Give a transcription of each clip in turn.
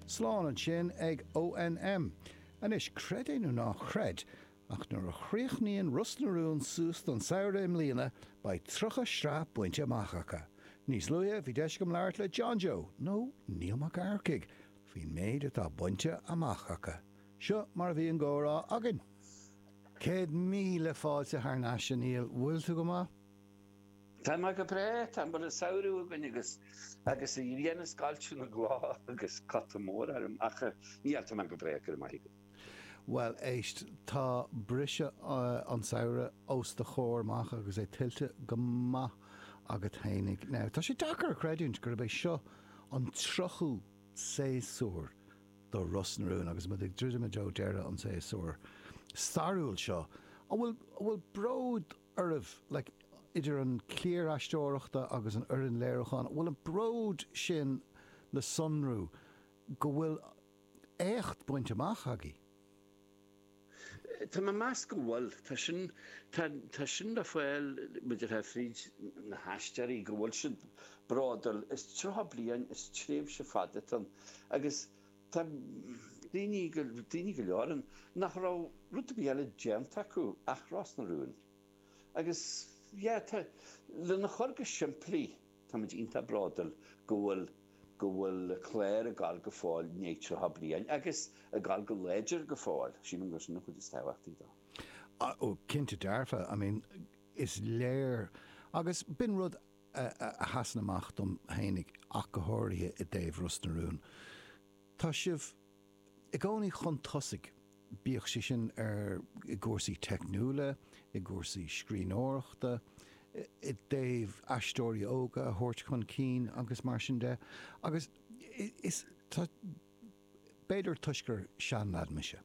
Slán an sin ag ONM. An is cred éú ná chred, ach nuair a chríochnaíonn Rusnarún súst an saoire im líana ba trocha stráp buinte amachchacha. Níos luia bhí deis gom leart le John Joe, nó níl mac aircig, hín méid atá buinte amachchacha. Seo mar bhí an górá agin. 100,000 fáilte th naisiúníl bhfuil tú go má? Tá má go bré, tá mar a saoirú gan agus i dhéana scáiltú na glá agus catamór acha níalta má go bré gur maithigh. Well, éist tá brise an saoire os de chóir mach agus é tiltte go maith agat théinnig. Now, tá sé dachar a creidúint gur bheith seo an trochú séasúr do Rusnarún agus mu ag drúide Joe deire an séasúr. Starúil seo, a bhfuil bród arbh, like, idir an cléir aistóireachta agus an oireann léireachán, bhfuil an bród sin le sunrú go bhfuil écht buinte amach agaí. Tá má más go bhfuil, tá sin de foiil muidir a fríd na haistearí go bhfuil sin brádal is trocha bliain is tréimh se fadatan agus tá daoine go leoran nach rá rud bíile déanta acu ach Rusnarún. Agus le na chorga siimplí tá muid ionta brádal go bhfuil chléir a gáil go fáil néitre ha bliain, agus a gáil go léidir go fáil, sin go sin chud is táhachttaí dá. Ó cinnte dearfa, I mean, is léir, agus bin rud a hasan amach dom hénig ach go háirithe I Dave Rusnarún. Tá sibh I gcónaí chun tosig bíoh sé sin I gcúrsaí technúla, I gcúrsaí scríbhneoireachta, I Dave aistóirí óga, a thuirt chun cín agus mar sin de. Agus is beidir tuisgur sean ladmise.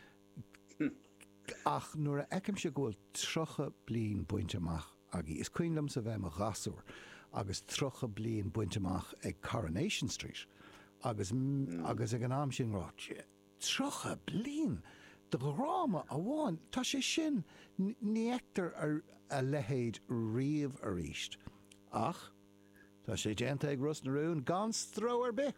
Ach nuair a eicim se gohfuil trocha bliain buinte amach agé. Is cuilam sa bheith a gasúr agus trocha bliain buinte amach ag Coronation Street. Agus ag an am sin rá, trocha bliain de ráma a bháin, tá sé sin níachtar a lehéad riamh a ríist. Ach, tá sé déanta ag Rusnarún gan stróar be.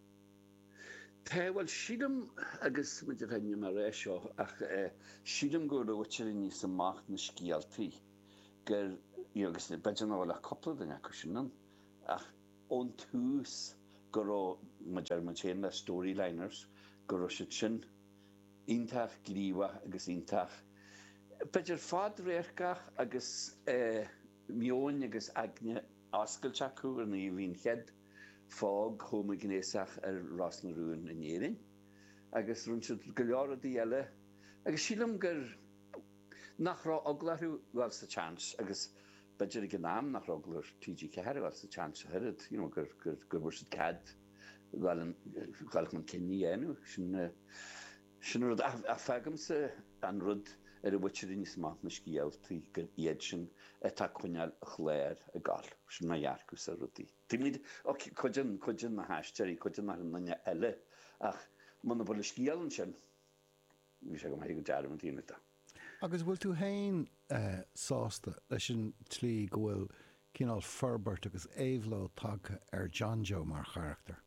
Tá bhfuil siadam agus muidir fenne mar rééis seo ach siadam go bhfuil níos amach na scialtaí gur agus beidir bhfuil a coppla den acu sinan ach ón tús go rá muidir man sin le storyliners go rá sin ítach glíomha agus ítach. Beidir fad réircach agus mion agus agne ascailte acu ar na bhíon chead fág chuma gnéasach ar Rusnarún in éireann. Agus rún siad go leor a eile. Agus sílam gur nach rá oglarú bhil sa chance agus beidir ag an am nach rá oglar TG Ceathair bhil sa chance a hirid, gur bhir siad cad bhil man cinní enú sin rud a fegamsa an rud ar a bhuiir níos amach na scialtaí gur iad sin atá chuineal a chléir a gáil sin na dhearcú sa rudaí. Tíimiid chuideann na haistearí chuideann na nanne eile ach muna bhfuil scialann sin bhí sé go maithí go dearm an tíanata. Agus bhfuil tú hain sásta leis sin tlí go bhfuil cinál Ferbert agus éhló tagtha ar John Joe mar charachtar.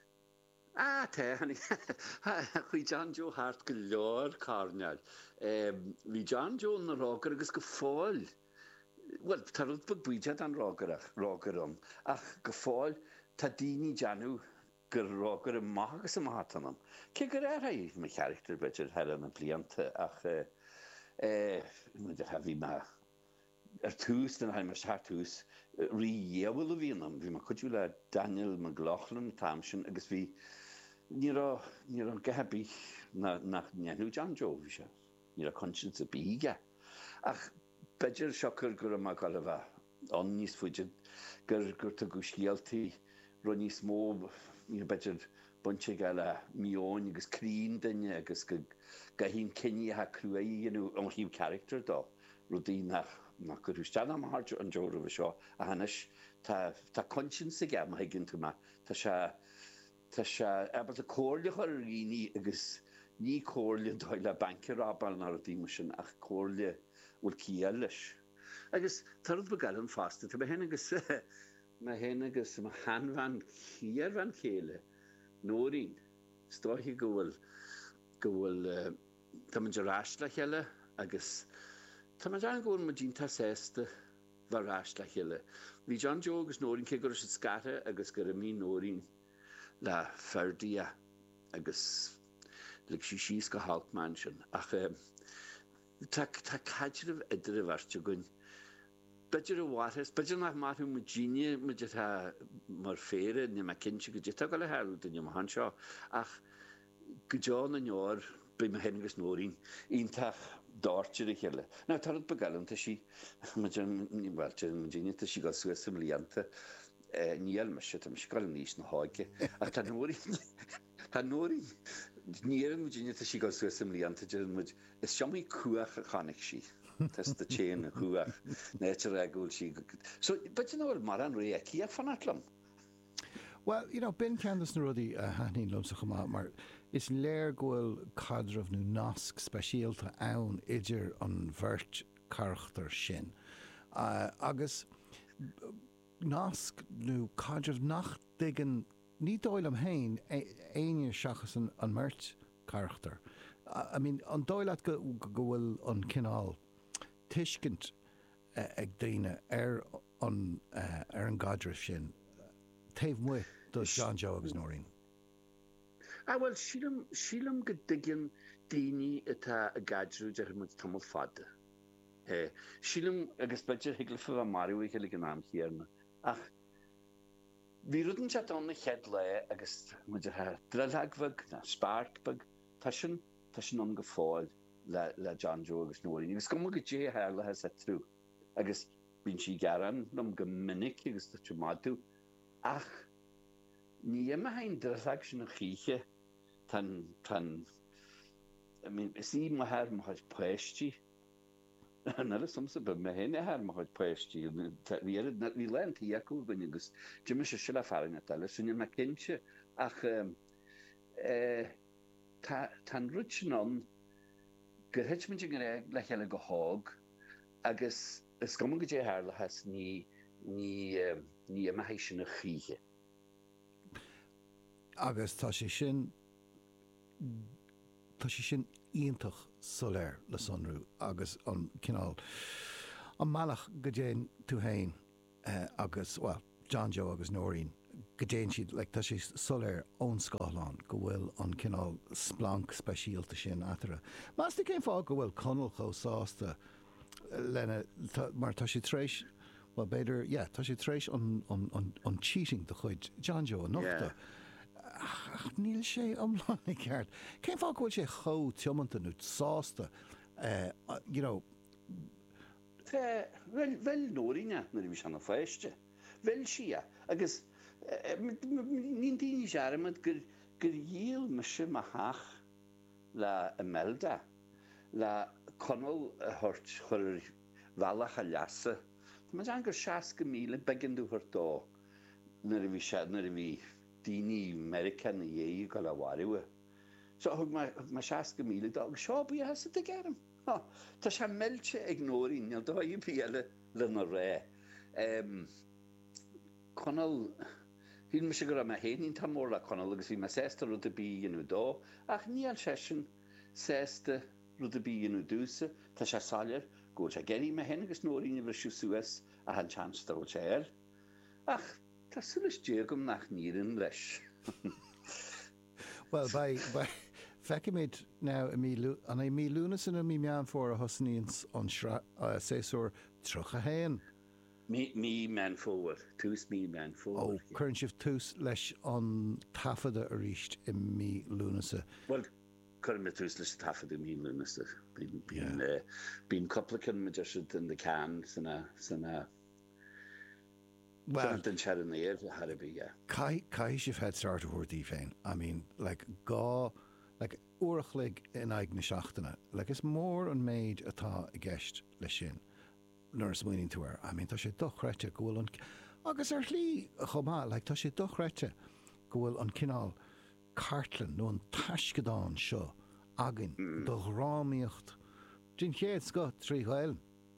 Chuí John Joe hart go leor carneal. Bhí John Joe na rágar agus go fáil. Well, tá rud bud buidead an rágaram. Ach go fáil tá daoine deanú gur rágar a maith agus a maitanam. Cé gur haíh me charachtar beidir heile na blianta ach muidir ha bhí me ar tús den haim mar tús rí dhéhfuil a bhíonam. Bhí mar chuidú le Daniel McLaughlin Tamsin agus bhí ní an gehebí nach neanú John Joe bhí sé. Ní a conscience a bíige. Ach beidir seochar gur am gáil a bheith an níos fuidead gur tá go scialtaí ro níos mó ní beidir bunte gaile mion agus crín daine agus go hín cinní ha cruaí an híh character dá rudaí nach gur ústeanna am hart an Joe bh seo a hanis tá conscience ige am higginn tú ma tá sé ebal a cóirle chuir rií agus ní cóirle dóil le bancerábal na rudaí mar sin ach cóirle bhfuil cíal leis. Agus tá rud begalan fásta tá hen agus ma hanbhan chéar van chéile nóirín Stoichi go bhfuil tá man ráis le chéile agus tá man an ggóil dínta sésta bhar ráis le chéile. Bhí John Joe agus nóirín cé gur is scata agus gur mí nóirín le ferdia agus le síos go Halkman sin. Ach tá caidirh idir a bhairte gon. Beidir a bhhathas, beidir nach maithú mu díine mu tá mar féire ní me cinse go dtá go le heú duine mar hanseo ach go deán na neir be me hengus nóirín ionintach dáirtear a chéile. Ná tarad begalanta sí níhailte mu díine tá sí go suas sem líanta níl me se am scal níos na háige ach tá nóirín nían mu díine tá sí go suas sem líanta is seomí cuaach a chanig sí. Tás the chain a chuach nature agul sí. So but you know mar an ré cí fan atlam. Well, you know, Ben Candace na rudí a hanín lomsa chumá mar is léir gohfuil cadrah nó nasc speisialta ann idir an bhirt carachtar sin. Agus nasc nó cadrah nach digan ní dóil am hain aine seachas an mert carachtar. I mean, an dóilead go bhfuil an cinál tuiscint ag daine an gadrah sin. Taobh mu do John Joe agus nóirín. Well, sílam go diggin daoine atá a gadrah de mu tamil fada. Sílam agus beidir higlafa a Mariú ag le gnám chéarna. Ach, bhí rudan chat an na chead le agus muidir ha dralhagfag na sparkbag tá sin an go fáil le John Joe agus nóirín. Agus go mu go dé hearla has a trú. Agus bín si garan nom go minic agus tá madú. Ach, ní ma hain dralhag sin a chiche tan I mean, is í ma her ma haid pwesti. Na somsa be me hen her ma haid pwesti. Vi lent i acw gyn agus Jimmy se sila farin at ala sy'n ma kense ach tan rwtsin on gyrhech mynd yn gyreg le chele go hog agus ysgomyn gydje her le has ni yma heisyn y chiche. Agus tá sé sin iontach soléir le sonrú agus an cinál an malach go déan tú hain agus well John Joe agus nóirín go déan siad le tá sé soléir ón Scáilán go bhfuil an cinál splanc speisialta sin atara. Mas tá céim fá go bhfuil conal chósáasta lena mar tá sé tréis well beidir tá sé tréis an cheating de chuid John Joe an nachta. Níl sé omláinnig ceart. Céim fá gohfuil sé cho tiomanta nó sásta, you know. Well nóiríne na bhí seanna féiste. Well sia. Agus nín daoine searamad gur díal me se maithach le imelda, le conal a thuirt chuir bhealach a leasa. Tá man an gur 60,000 begin dú thuirtá na bhí Dini American ye go la wariwe. So hug ma 60,000 dag shobi has it again. Ha, ta sha melche ignoring ja da you piele le na re. Conal hin me sigura ma hen tamorla conal agus ma sesta ru de bi inu do. Ach ni al session sesta ru de bi inu duse ta sha saler go ja geri ma hen agus noring ver Suez a han chance to chair. Ach tá sulas déagam nach nírin leis. Well, by feicimid now an é mí lúnasan a mí meán fór a hosníons an séúr trocha héan. Mí man fór, tús mí man fór. Ó, chuann sibh tús leis an tafada a ríist I mí lúnasa. Well, chuann me tús leis tafada mí lúnasa. Bín coplacan me deisiid in the can sanna well, Kai sibh head start thuirtaí féin. I mean, like uachlig in aig na seachtainna. Like is mór an méid atá I gceist le sin nuair smuoinín tú I mean, tá sé dochreite go bhfuil an agus lí chomá, like tá sé dochreite go bhfuil an cinál cartlan nó an taiscedáin seo agin do rámíocht. Dín chéad sco trí ghail.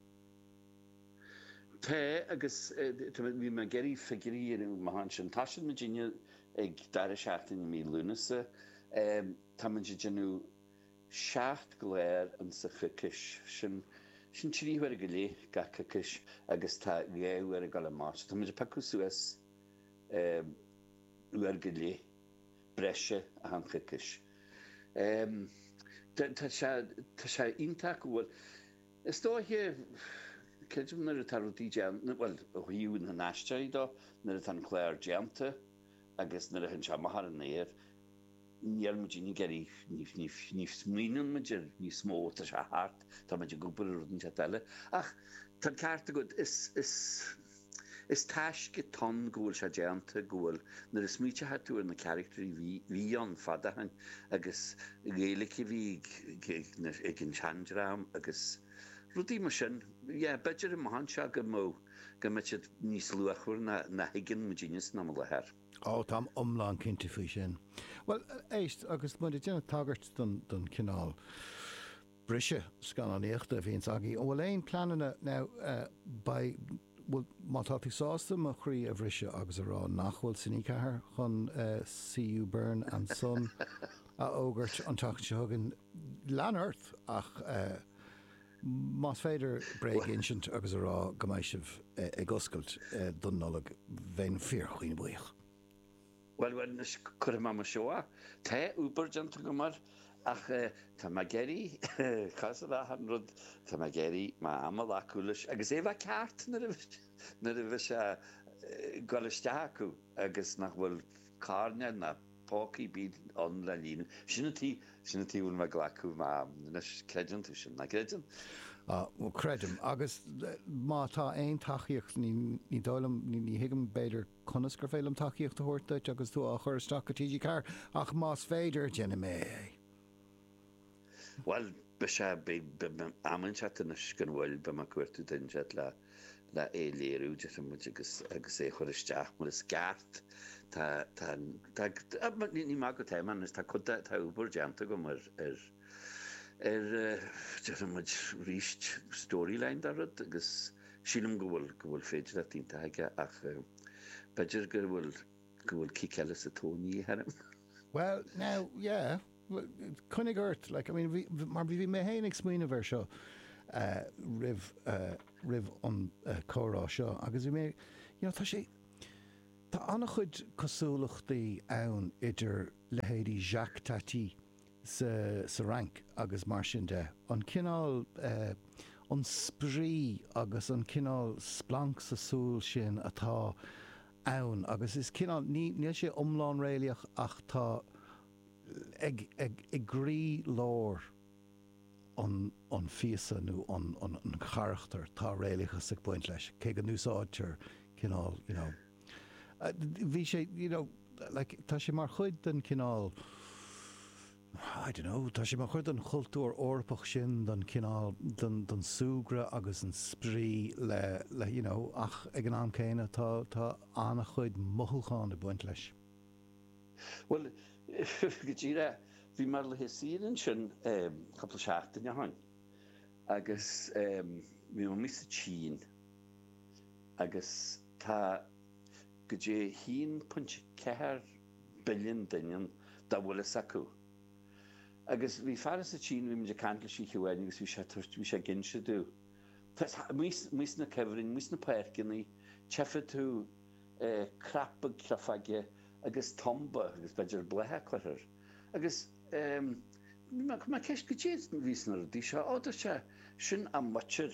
Te agus vi ma geri figurí ma han sin tasin Virginia ag dar 16,000 lúnasa Tá man sé genú 7 gléir an sa chucis sin tríhuiir go lé ga chucis agus tá réhhuiir a gal más. Tá man sé peú suas uair go lé breise a an chucis. Tá sé iontaach bhfuil is dóthe ceidim nar a tarútaí deanta bhfuil a chuún na náisteid dó nar a tan chléir deanta agus nar a hen se mahar an éir níar mu ní geirí ní smían meidir ní smó tá se hart tá meidir gúpur rudan se teile ach tá carta go is táisce ton gúil se deanta gúil nar is smíte hatúir na characterí hí an fadahain agus réalacha bhí ag an teandraam agus rudí mar sin beidir am han se go mó go meid níos luachúir na hiigin mudínas ná le heir. Tám omláin cinnte faoi sin. Well, éist agus mu déanana tagart don cinál brise scanáíochta a bhíon agaí. Ó bhfuil éon planana ná bhfuil mátátaí sásta a chrí a bhrise agus a rá nachhfuil sin cethir chun CU Byrne and Son a ógurt an tacht se thugan leanart ach más féidir breig insint agus a rá gomáisih ag oscailt don nolag bhéin fíorchaoin buíoch. Well, chur má seoá, Tá úbarjanta go mar ach tá me geirí chas an rud tá me geirí má am aculas agus éh ceart na a bheit se goisteach acu agus nach bhfuil cáne na pócaí bíd an le lína. Sinnatí bhfuil me ghlacu má creidan tú sin na greidan. Credim, agus má tá aon taíocht ní dálam ní hiigem beidir conas gur félam taíocht a thuirta agus tú a chur sta go tíidir car ach más féidir déna mé. Well, be se ammanseata na gan bhfuil be mar cuairtú daine le é léirú agus é choristeach mar is ceart ní má go téman is tá chuda tá úbar deanta go mar muid ríist storyline darad agus sílam go bhfuil féidir a tínta aige ach beidir gur bhfuil cíceile sa tóní herim. Well, now, yeah, cunnig ort, like, I mean, mar bhí mé héananig smaoine bhar seo rih an chórá seo agus bhí mé, tá sé tá annach chuid cosúlachtaí ann idir lehéadí Jacques Tati sa rank agus mar sin de an cinál an sprí agus an cinál splank sa súl sin atá ann agus is cinál níl sé omláin réalaach ach tá ag grí láir an fiasa nó an charachtar tá réalacha sa buint leis cé an núsáidtear cinál bhí sé tá sé mar chuid den cinál I don't know, tá sé mar chuid an chultúr orpach sin don cinál don súgra agus an sprí le ach ag an am céine tá anna chuid mothúcháin a buint leis. Well, go dtíre bhí mar le héíann sin coppla seachtain a hain agus bhí an mis Chín agus tá go dé 1.4 billion duine dá bhfuil acu. Agus bhí fearras a Chín bhí de cantal sí chuhain agus bhí sé ginse dú. Mís na cehring, mís na péircinnaí, tefa tú crappa crafaige agus tomba agus beidir blethe chuir. Agus má ceist go tíad vísnar dí seo áidir se sin am muir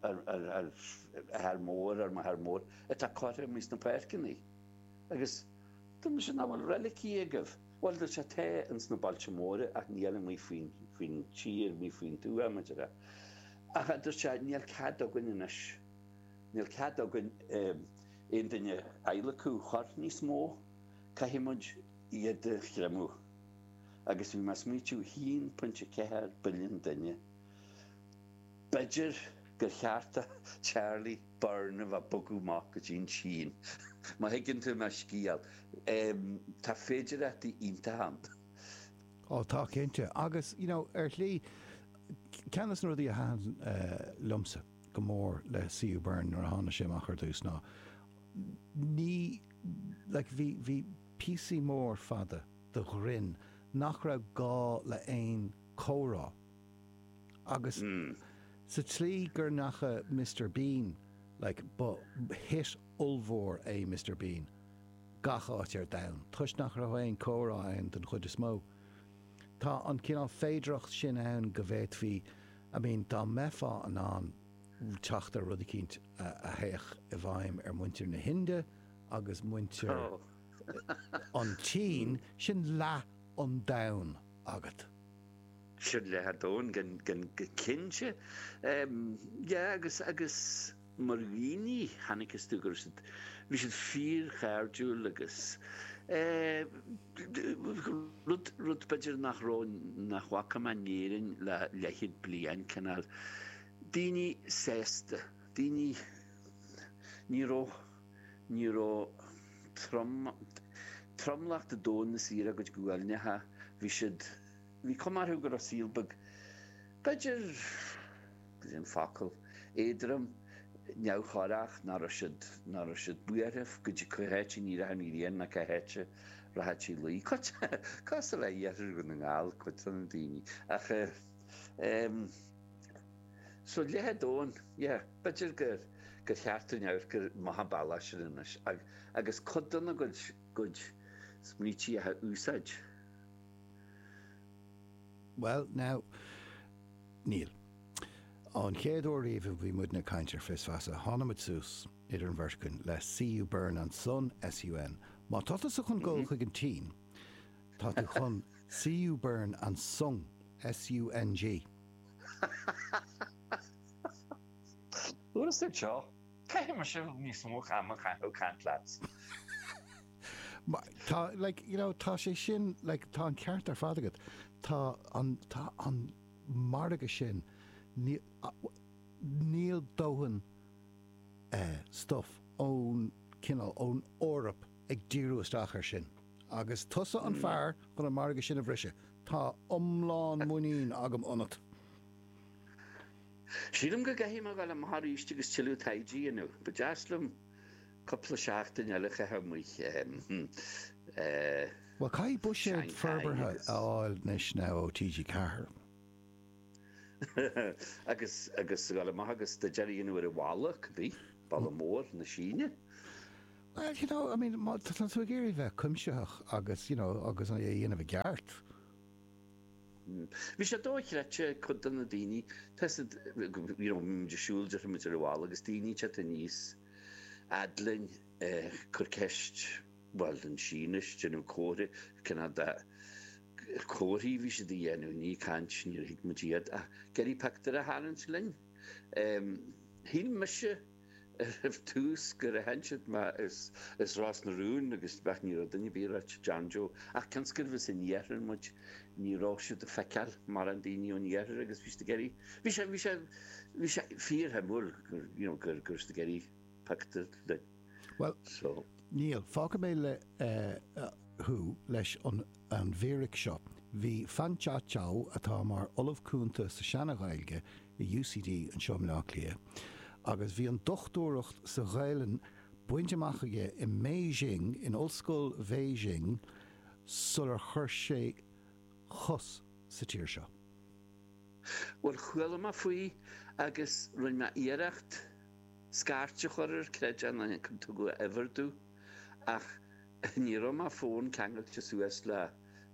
ar mór ar mar mór atá chuir mís na péircinnaí. Agus dum sin bhfuil relicí agah. Well, se té ans na Baltimóre ach níl mí faoin tír mí faoin tú amaidir. Ach idir se níl cad agan inis. Níl cad agan éon duine eileú chor níos mó caiimiid iad chreamú. Agus bhí mas míú 1.4 billion duine. Beidir gur chearta Charlie Byrne bh bogúach go dtín Chín. Má higann tú me scíal. Tá féidir í ionta hand. Tá cinnte. Agus, lí ceannas nó dí a háan lumsa go mór le CU Byrne ar a hána sé mar dús ná. Ní, bhí PC mór fada do rinn nach raibh gá le aon córá. Agus sa tlí gur nacha Mr. Bean, like, but hit ulmhór é Mr. Bean. Gacha ar down. Tuis nach raibh aon córá aon den chud is mó. Tá an cinál féidireacht sin ann go bhhéit bhí, I mean, tá mefa an teachta rudí cínt a héach a bhaim muintir na Hinde agus muintir an tín sin le an down agat. Sin le dón gan cinse. Agus mar rií hannicgus tú gur bhí sin fír chairúil agus rud beidir nach wacha manéirin le leihid blian canal. Díní sésta, díní níró tromlacht a dón na síra go gúilnethe hí commarthú gur a sílbag beidir an facail éadram neamhchorach nar a siad buarthh go dtí chuhéite ní a ní réon na cahéite rahatí lí. Cos a le dhéidir go na ngáil chuit an daoine. Ach so lethe dón, beidir gur cheartú neamh gur maithe bailach sin inis agus codanna go smrítí a úsáid. Well, now, Neil, an chéadú riomh bhí muid na caintear fis-fasa Hanamid Sús idir an bheirscin le See You Burn and Sun, S-U-N. Má tátas a chun ggóil chuig an tín, tá tú chun See You Burn and Sung, S-U-N-G. Uras é seo? Cai mar sin níos mó chama cant lads. Tá, like, you know, tá sé sin, like, tá an ceart ar fad agad, tá an marga sin níl dóhan stuff ón cinál ón órap ag díú isteach ar sin. Agus tusa an fearr chun an marga sin a bhriise. Tá omláin muín agam onat. Sílam go gaithim a bhfuil am haríiste agus tiú taidí anú, ba deaslam couple seachtain ealacha hamuich. Well, cai buise ferberthe áil níos ná ó TG Carr. agus gáil amachgus de dearíonú ar a bhálach bhí Ballamór na Síne. Well, you know, I mean, tá tú géirí bheith cumseach agus, you know, agus an dhéanamh gceart. Bhí sé dóithreite chud an na daoine, de siúil de mit ar a bháil agus daoine te níos adlainn chur ceist bhil an Sínis denú córa cinna cóirí bhí sé dhéanú ní cant ní hiic mutíad a geirí pectar a háann linn. Híl meise tús gur a henseid is rás na rún agus bech ní a duine bí Janjo ach canscur bhs in dhéar muid ní ráisiú a feiceal mar an daoine ón dhéar agus bhí geirí. Bhí sé fíor hamúil gur geirí pectar linn. Well, Neil, fáca mé le thu leis an bhéiric seo. Bhí fan teáteá atá mar olamh cúnta sa seanaghailge i UCD an seo lia. Agus bhí an dochtúireacht sa ghailen buinteachige i Beijing, in ollscoil Beijing, sular chuir sé chus sa tíir seo. Well, chuile má faoi agus roinn me iireacht scarte chuir creidtean an tú go everú ach ní má fón ceangailte suas le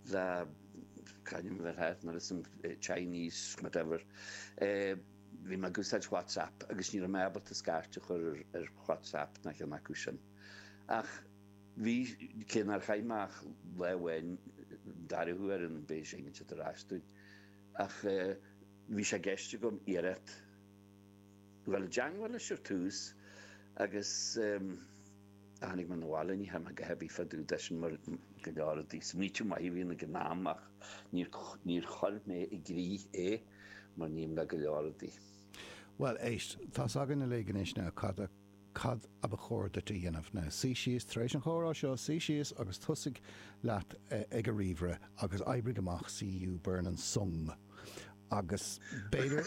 canim bheit nar is Chinese whatever. Bhí me gusáid WhatsApp agus ní mébal a scarte chuir ar WhatsApp nach an acu sin. Ach bhí cénar chaimach lehhain darú ar an Beijing te ráistúin. Ach bhí sé geiste gom iirecht bhfuil deanghfuil seir tús agus anig man bhála ní ha a go hebí fadú deis mar go gáradí. Smíú mai bhíonna go námach níor choil mé i grí mar níam le go gáradí. Well, éist, tá agan na léganéis ná cad a chóir de dhéanamh na sí síos trééis an chórá seo sí síos agus tusaigh leat ag a riomhre agus eibrig amach See You Burn and Sung agus beidir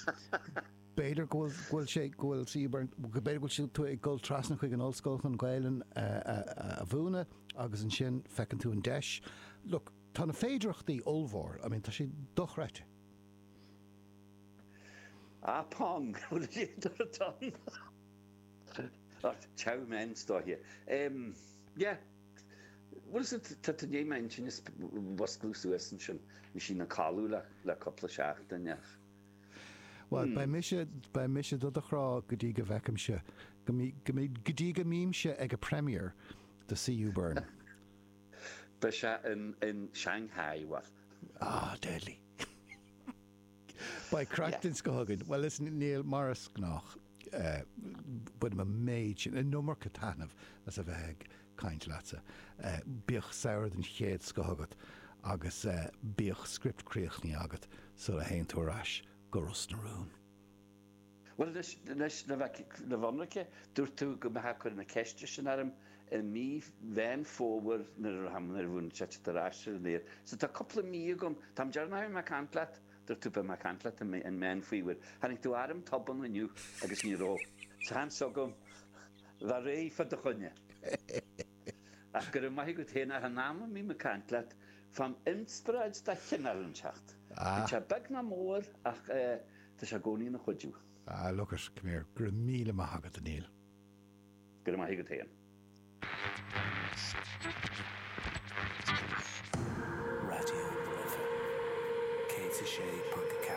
ghfuil sé ghfuil sí beidir ghfuil si tú ag ggóil trasna chuig an ollscoil chun gailen a bhúna agus an sin fecinn tú an deis. Look, tá na féidirachtaí olmhór, I mean, tá sé dochreite. Pong, Chow men sto hier. Ja, wat is het dat de mensen is was gloesuessen schon misschien een kalula la couple schachten ja. Well, by misje dat gra gediga vekimse, gediga mimse ag a premier to see you burn. Besha in Shanghai wat. Deadly. By Crackton Skogan, well, listen, Neil Morris Knoch, but my mage, a number Katanov, as a veg, kind latsa, Bich Sauer than Shed Skogat, Agus Bich script Creachni Agat, so a hain to rash, Gorus Naroon. Well, this Navonrike, Durtu Gumahakar and a Kestishan Adam, and me van forward, Nerhamner, Chat the rash there. So a couple of me gum, Tam Jarnai Macantlat. To be Macantlat and men fewer. Having to Adam Tobin and you, I guess you know. San Sogum, Vare for the Hunya. After a my good hen, I have named me Macantlat from Innsbruck Stachenarenschacht. Which a bag no more, the Shagoni in the Huju. Lookers, come here, Grimila Mahagat the Neil. Good my good hen.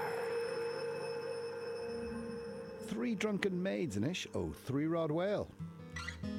Three drunken maids in ish, 3 Rod Whale.